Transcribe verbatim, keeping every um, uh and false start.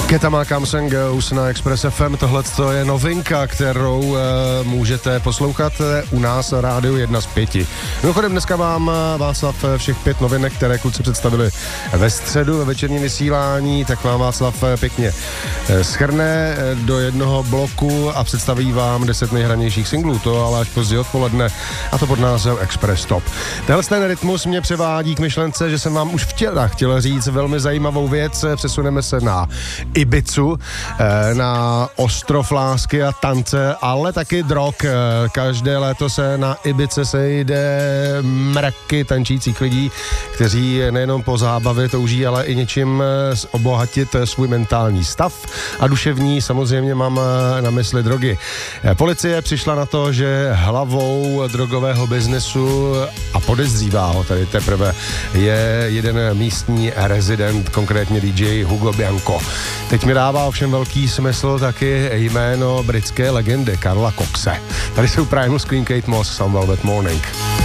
Ketama Comes and Goes na Express F M. Tohle je novinka, kterou uh, můžete poslouchat u nás na rádiu jedna z pěti. Mimochodem dneska vám Václav všech pět novinek, které kluci představili ve středu ve večerním vysílání, tak vám Václav pěkně shrne do jednoho bloku a představí vám deset nejhranějších singlů. To ale až pozdě odpoledne, a to pod názvem Express Top. Tenhle ten rytmus mě převádí k myšlence, že jsem vám už včera chtěl říct velmi zajímavou věc. Přesuneme se na Ibizu, na ostrov lásky a tance, ale taky drog. Každé léto se na Ibize sejde mraky tančících lidí, kteří nejenom po zábavě touží, ale i něčím obohatit svůj mentální stav a duševní, samozřejmě mám na mysli drogy. Policie přišla na to, že hlavou drogového biznesu a podezřívá ho tady teprve je jeden místní rezident, konkrétně D J Hugo Bianco. Teď mi dává ovšem velký smysl taky jméno britské legendy Karla Coxe. Tady jsou Primal Scream, Kate Moss, Some Velvet Morning.